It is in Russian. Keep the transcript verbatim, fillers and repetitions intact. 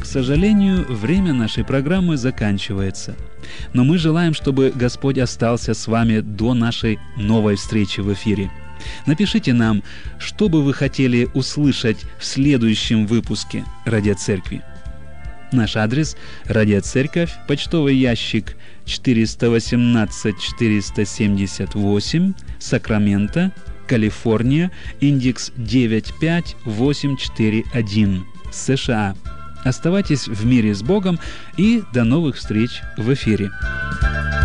сожалению, время нашей программы заканчивается. Но мы желаем, чтобы Господь остался с вами до нашей новой встречи в эфире. Напишите нам, что бы вы хотели услышать в следующем выпуске «Радиоцеркви». Наш адрес – Радиоцерковь, почтовый ящик четыреста восемнадцать четыреста семьдесят восемь, Сакраменто, Калифорния, индекс девять пять восемь четыре один, США. Оставайтесь в мире с Богом и до новых встреч в эфире.